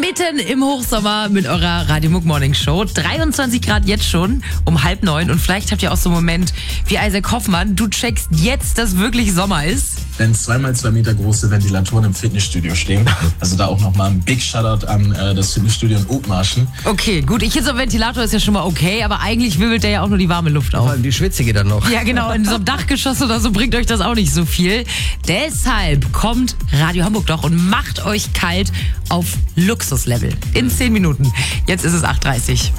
Mitten im Hochsommer mit eurer Radio Muck Morning Show. 23 Grad jetzt schon um 8:30 und vielleicht habt ihr auch so einen Moment wie Isaac Hoffmann. Du checkst jetzt, dass wirklich Sommer ist. Wenn 2x2 Meter große Ventilatoren im Fitnessstudio stehen. Also da auch nochmal ein Big Shoutout an das Fitnessstudio in Othmarschen. Okay, gut. Ich jetzt am Ventilator ist ja schon mal okay, aber eigentlich wirbelt der ja auch nur die warme Luft auf. Vor allem die schwitzige dann noch. Ja, genau. In so einem Dachgeschoss oder so bringt euch das auch nicht so viel. Deshalb kommt Radio Hamburg doch und macht euch kalt auf Luxuslevel. In 10 Minuten. Jetzt ist es 8:30.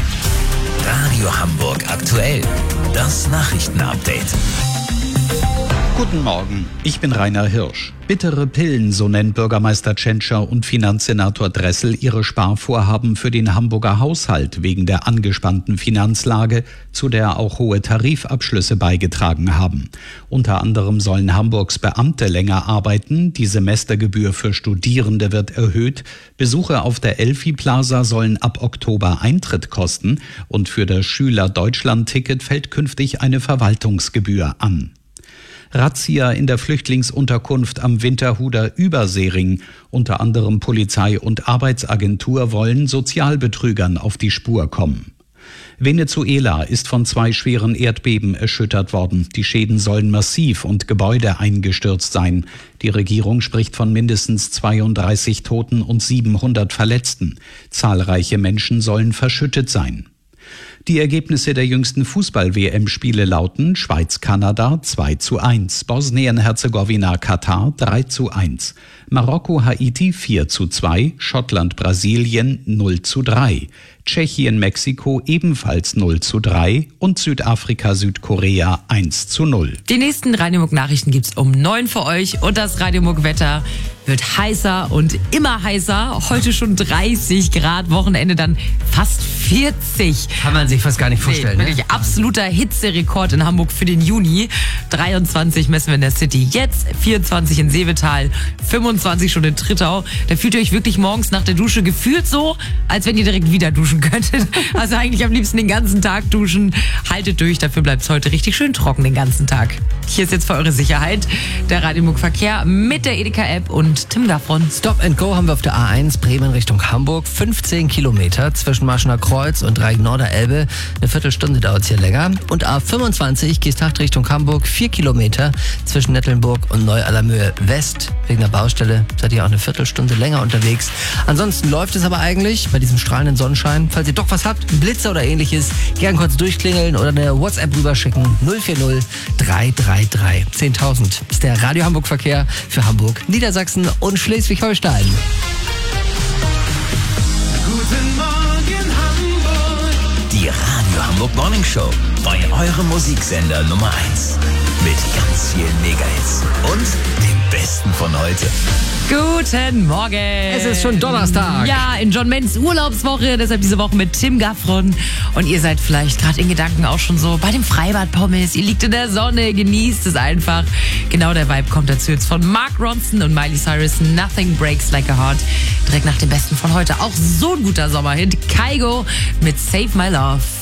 Radio Hamburg aktuell. Das Nachrichtenupdate. Guten Morgen, ich bin Rainer Hirsch. Bittere Pillen, so nennt Bürgermeister Tschentscher und Finanzsenator Dressel ihre Sparvorhaben für den Hamburger Haushalt wegen der angespannten Finanzlage, zu der auch hohe Tarifabschlüsse beigetragen haben. Unter anderem sollen Hamburgs Beamte länger arbeiten, die Semestergebühr für Studierende wird erhöht, Besuche auf der Elfi Plaza sollen ab Oktober Eintritt kosten und für das Schüler-Deutschland-Ticket fällt künftig eine Verwaltungsgebühr an. Razzia in der Flüchtlingsunterkunft am Winterhuder Überseering. Unter anderem Polizei und Arbeitsagentur wollen Sozialbetrügern auf die Spur kommen. Venezuela ist von 2 schweren Erdbeben erschüttert worden. Die Schäden sollen massiv und Gebäude eingestürzt sein. Die Regierung spricht von mindestens 32 Toten und 700 Verletzten. Zahlreiche Menschen sollen verschüttet sein. Die Ergebnisse der jüngsten Fußball-WM-Spiele lauten: Schweiz-Kanada 2:1, Bosnien-Herzegowina-Katar 3:1, Marokko-Haiti 4:2, Schottland-Brasilien 0:3, Tschechien-Mexiko ebenfalls 0:3 und Südafrika-Südkorea 1:0. Die nächsten Radio Muck Nachrichten gibt's um 9 für euch und das Radio Muck Wetter wird heißer und immer heißer. Heute schon 30 Grad, Wochenende dann fast 40. Kann man sich fast gar nicht vorstellen. Nee, wirklich absoluter Hitzerekord in Hamburg für den Juni. 23 messen wir in der City jetzt, 24 in Seevetal, 25 schon in Trittau. Da fühlt ihr euch wirklich morgens nach der Dusche gefühlt so, als wenn ihr direkt wieder duschen könntet. Also eigentlich am liebsten den ganzen Tag duschen. Haltet durch, dafür bleibt es heute richtig schön trocken den ganzen Tag. Hier ist jetzt für eure Sicherheit der Radio Muck Verkehr mit der Edeka-App und Tim Gaffron. Stop and Go haben wir auf der A1 Bremen Richtung Hamburg. 15 Kilometer zwischen Marschener Kreuz und Dreieck-Norder-Elbe. Eine Viertelstunde dauert es hier länger. Und A25 Geesthacht Richtung Hamburg. 4 Kilometer zwischen Nettelnburg und Neu-Allermöhe West. Wegen der Baustelle seid ihr auch eine Viertelstunde länger unterwegs. Ansonsten läuft es aber eigentlich bei diesem strahlenden Sonnenschein. Falls ihr doch was habt, einen Blitzer oder ähnliches, gern kurz durchklingeln oder eine WhatsApp rüberschicken. 040 333 10.000. Das ist der Radio Hamburg Verkehr für Hamburg, Niedersachsen und Schleswig-Holstein. Guten Morgen Hamburg. Die Radio Hamburg Morning Show bei eurem Musiksender Nummer 1. Mit ganz vielen Megahits und dem Besten von heute. Guten Morgen. Es ist schon Donnerstag. Ja, in John Mens Urlaubswoche, deshalb diese Woche mit Tim Gaffron. Und ihr seid vielleicht gerade in Gedanken auch schon so bei dem Freibad Pommes. Ihr liegt in der Sonne, genießt es einfach. Genau der Vibe kommt dazu jetzt von Mark Ronson und Miley Cyrus. Nothing Breaks Like a Heart. Direkt nach dem Besten von heute. Auch so ein guter Sommerhit. Kygo mit Save My Love.